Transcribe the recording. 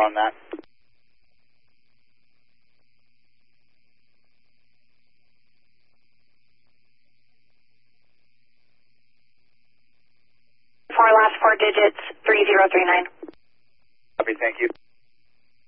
on that. Last four digits, 3039. Copy, thank you.